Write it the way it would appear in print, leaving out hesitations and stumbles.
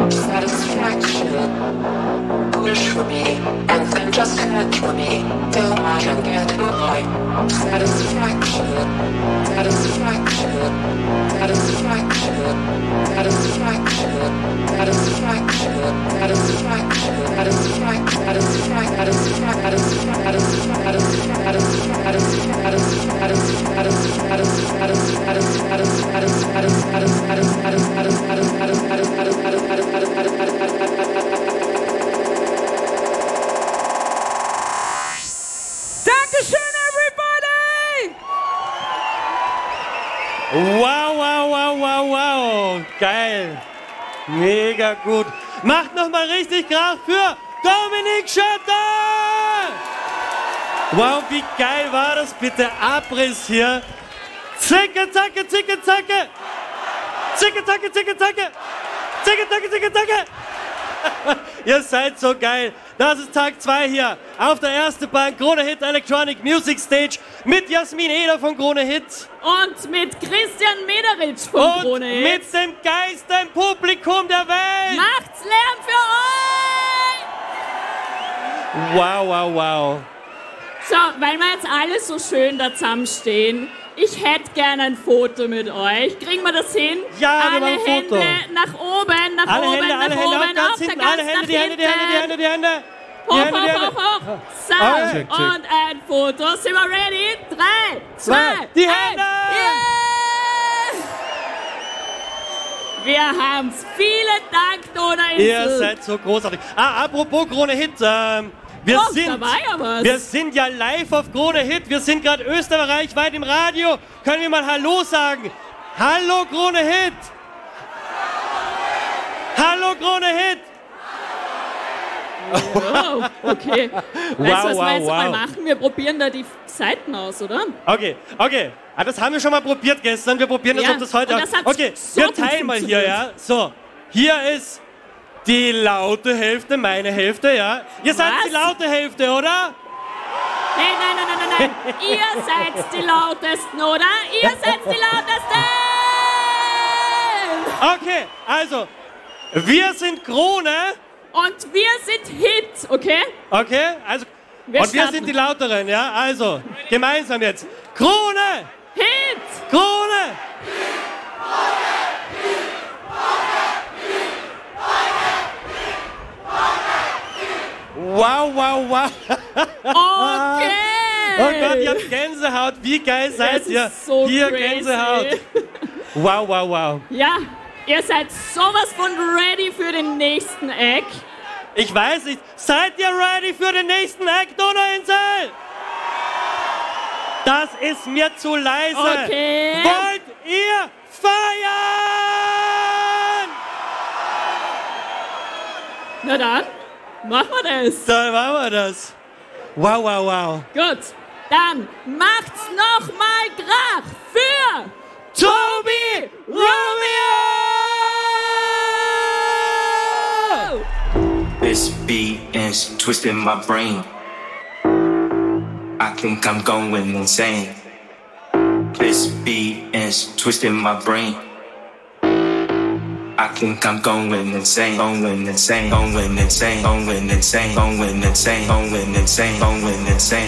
satisfaction. Push for me, and then just catch for me, till I can get high. Satisfaction, satisfaction, satisfaction, satisfaction, satisfaction, satisfaction, Dankeschön, everybody! Wow, wow, wow, wow, wow. Geil. Mega gut. Macht nochmal richtig Krach für Dominik Schotter! Wow, wie geil war das bitte? Abriss hier. Zicke, zacke, zicke, zacke. Zicke, zacke, zicke, zacke. Zicke, zacke, zicke, zacke. Ihr seid so geil. Das ist Tag 2 hier auf der ersten Bank Krone Hit Electronic Music Stage mit Jasmin Eder von Krone Hit. Und mit Christian Mederitsch von Krone Hit. Und mit dem geilsten Publikum der Welt. Macht's Lärm für euch! Wow, wow, wow. So, weil wir jetzt alle so schön da zusammenstehen, ich hätte gerne ein Foto mit euch. Kriegen wir das hin? Ja, wir alle machen ein Foto. Hände nach oben, nach Alle oben, Hände, nach alle Hände, oben, auf ganz auf der hinten, ganz alle Hände, nach die Hände, die Hände, die Hände, die Hände. Hoch, Die Hände, die hoch, Hände. hoch, hoch. So, Check, check. und ein Foto. Sind wir ready? 3, 2, Die 1. Hände! Yeah! Wir haben's. Vielen Dank, Donauinsel. Ihr seid so großartig. Apropos Krone Hit, da war ja was. wir sind ja live auf Krone Hit. Wir sind gerade österreichweit im Radio. Können wir mal Hallo sagen? Hallo Krone Hit! Hallo Krone Hit! Oh, okay. Wow, Weißt du, was wow, wir jetzt mal wow. machen? Wir probieren da die Seiten aus, oder? Okay. Das haben wir schon mal probiert gestern. Wir probieren das, Ja, ob das heute und auch. das hat Okay, so wir gut teilen mal hier, funktioniert. ja. So, hier ist die laute Hälfte, meine Hälfte, ja. Ihr seid Was? die laute Hälfte, oder? Nein. Ihr seid die Lautesten, oder? Ihr seid die Lautesten! Okay, also, wir sind Krone. Und wir sind Hit, okay? Okay, also. Wir und wir starten. sind die Lauteren, ja. Also, gemeinsam jetzt. Krone! Hit! Krone! Wow, wow, wow. Okay! Oh Gott, ihr habt Gänsehaut. Wie geil seid Das ihr? ist so Hier crazy. Gänsehaut. Wow, wow, wow. Ja, ihr seid sowas von ready für den nächsten Act. Ich weiß nicht. Seid ihr ready für den nächsten Act, Donauinsel? Das ist mir zu leise. Okay. Wollt ihr feiern? Na dann, machen wir das. Dann machen wir das. Wow, wow, wow. Gut, dann macht's noch mal Krach für Tobi Romeo! This beat is twisting my brain. I think I'm going insane. This beat is twisting my brain. I think I'm going insane, going insane, going insane, going insane, going insane, going insane, going insane.